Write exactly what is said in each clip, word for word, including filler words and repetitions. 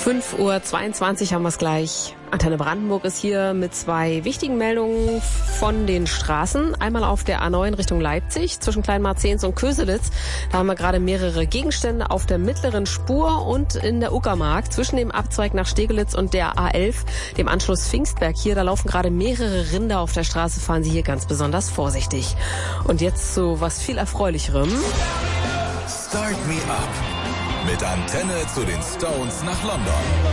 fünf Uhr zweiundzwanzig haben wir es gleich. Antenne Brandenburg ist hier mit zwei wichtigen Meldungen von den Straßen. Einmal auf der A neun Richtung Leipzig zwischen Kleinmarzens und Köselitz. Da haben wir gerade mehrere Gegenstände auf der mittleren Spur und in der Uckermark zwischen dem Abzweig nach Stegelitz und der A elf, dem Anschluss Pfingstberg. Hier, da laufen gerade mehrere Rinder auf der Straße. Fahren Sie hier ganz besonders vorsichtig. Und jetzt zu was viel Erfreulicherem. Start me up. Mit Antenne zu den Stones nach London.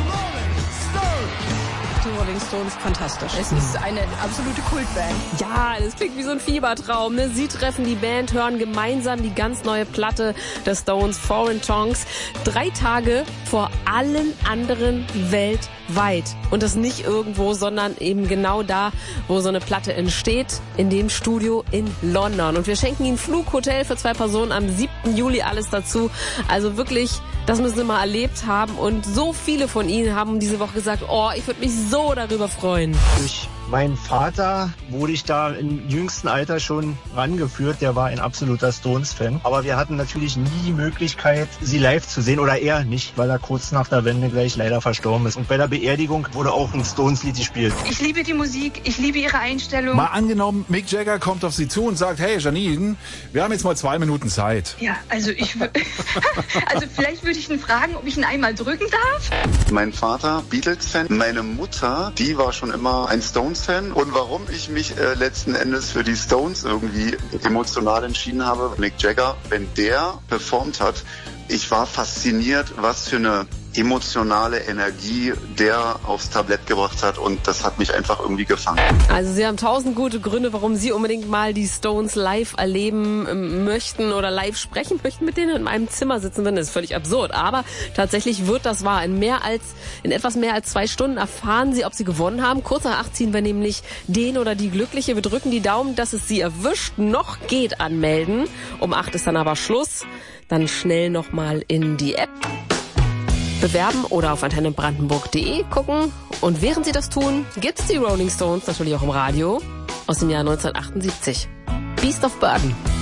Die Rolling Stones, fantastisch. Es ist eine absolute Kultband. Ja, das klingt wie so ein Fiebertraum. Ne? Sie treffen die Band, hören gemeinsam die ganz neue Platte der Stones, Foreign Tongues. Drei Tage vor allen anderen weltweit. Und das nicht irgendwo, sondern eben genau da, wo so eine Platte entsteht, in dem Studio in London. Und wir schenken Ihnen Flug, Hotel für zwei Personen am siebten Juli, alles dazu. Also wirklich, das müssen Sie mal erlebt haben. Und so viele von Ihnen haben diese Woche gesagt, oh, ich würde mich so darüber freuen. Durch meinen Vater wurde ich da im jüngsten Alter schon rangeführt. Der war ein absoluter Stones-Fan. Aber wir hatten natürlich nie die Möglichkeit, sie live zu sehen. Oder er nicht, weil er kurz nach der Wende gleich leider verstorben ist. Und bei der Beerdigung wurde auch ein Stones-Lied gespielt. Ich liebe die Musik, ich liebe ihre Einstellung. Mal angenommen, Mick Jagger kommt auf Sie zu und sagt, hey Janine, wir haben jetzt mal zwei Minuten Zeit. Ja, also ich w- also vielleicht würde ich ihn fragen, ob ich ihn einmal drücken darf. Mein Vater, Beatles-Fan. Meine Mutter, die war schon immer ein Stones-Fan. Und warum ich mich äh, letzten Endes für die Stones irgendwie emotional entschieden habe, Mick Jagger, wenn der performt hat, ich war fasziniert, was für eine emotionale Energie der aufs Tablett gebracht hat, und das hat mich einfach irgendwie gefangen. Also Sie haben tausend gute Gründe, warum Sie unbedingt mal die Stones live erleben möchten oder live sprechen möchten, mit denen in einem Zimmer sitzen würden. Das ist völlig absurd, aber tatsächlich wird das wahr. In mehr als, in etwas mehr als zwei Stunden erfahren Sie, ob Sie gewonnen haben. Kurz nach acht ziehen wir nämlich den oder die Glückliche. Wir drücken die Daumen, dass es Sie erwischt. Noch geht anmelden. Um acht ist dann aber Schluss. Dann schnell nochmal in die App bewerben oder auf antenne brandenburg punkt de gucken. Und während Sie das tun, gibt's die Rolling Stones natürlich auch im Radio aus dem Jahr neunzehnhundertachtundsiebzig. Beast of Burden.